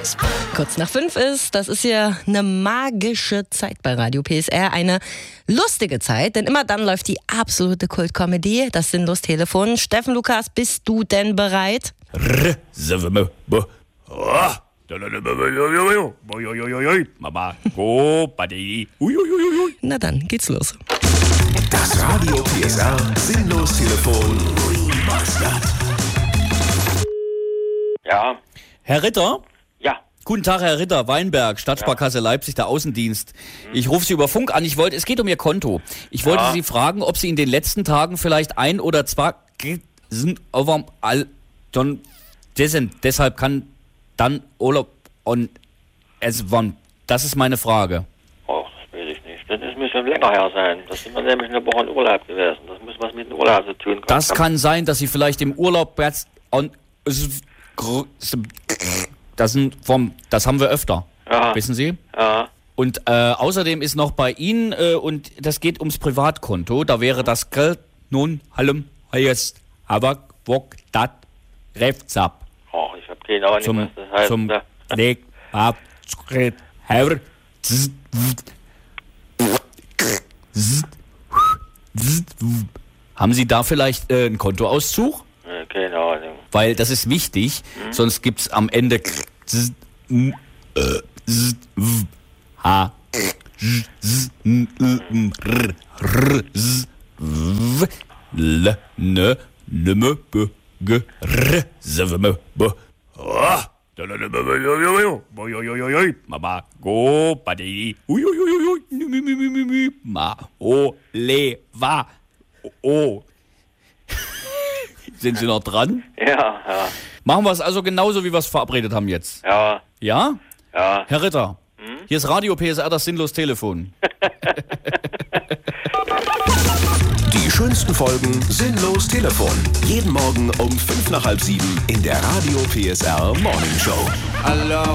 Kurz nach 5 ist, das ist ja eine magische Zeit bei Radio PSR, eine lustige Zeit, denn immer dann läuft die absolute Kult-Comedy, das Sinnlos-Telefon. Steffen Lukas, bist du denn bereit? Na dann, geht's los. Das Radio PSR Sinnlos-Telefon Remastered. Ja. Herr Ritter? Ja. Guten Tag, Herr Ritter, Weinberg, Stadtsparkasse Leipzig, der Außendienst. Ich rufe Sie über Funk an. Es geht um Ihr Konto. Ich wollte Sie fragen, ob Sie in den letzten Tagen vielleicht ein oder zwei sind deshalb kann dann Urlaub und es waren. Das ist meine Frage. Oh, das weiß ich nicht. Das müsste länger her sein. Das sind wir nämlich eine Woche in Urlaub gewesen. Das muss was mit dem Urlaub zu tun haben. Das kann sein, dass Sie vielleicht im Urlaub jetzt das haben wir öfter. Ja. Wissen Sie? Ja. Und außerdem ist noch bei Ihnen, und das geht ums Privatkonto, da wäre das Geld nun allem heißt, aber wok dat Refzap. Oh, ich habe keine Ahnung, was das heißt. Zum Leg ab Herr Haben Sie da vielleicht einen Kontoauszug? Keine Ahnung. Weil das ist wichtig, sonst gibt's am Ende Mama go badi ma o le va o. Sind Sie noch dran? Ja. Machen wir es also genauso, wie wir es verabredet haben jetzt. Ja. Ja? Ja. Herr Ritter, hier ist Radio PSR, das Sinnlos-Telefon. Die schönsten Folgen Sinnlos-Telefon. Jeden Morgen um 6:55 in der Radio PSR Morning Show.